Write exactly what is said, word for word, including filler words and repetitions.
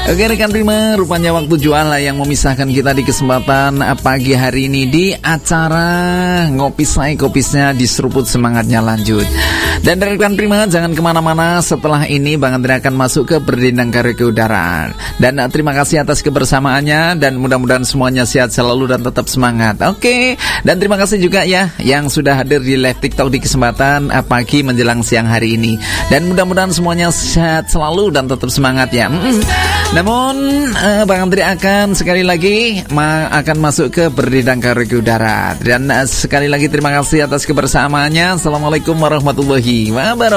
Oke rekan Prima, rupanya waktu jualan yang memisahkan kita di kesempatan pagi hari ini di acara Ngopi Say Kopisnya diseruput semangatnya lanjut. Dan dari rekan Prima jangan kemana-mana, setelah ini Bang Andri akan masuk ke berdendang karaoke udara. Dan uh, terima kasih atas kebersamaannya dan mudah-mudahan semuanya sehat selalu dan tetap semangat. Oke, dan terima kasih juga ya yang sudah hadir di live TikTok di kesempatan uh, pagi menjelang siang hari ini. Dan mudah-mudahan semuanya sehat selalu dan tetap semangat ya. Mm-mm. Namun uh, Bang Andri akan sekali lagi ma- akan masuk ke berdendang karaoke udara. Dan uh, sekali lagi terima kasih atas kebersamaannya. Assalamualaikum warahmatullahi wabarakatuh.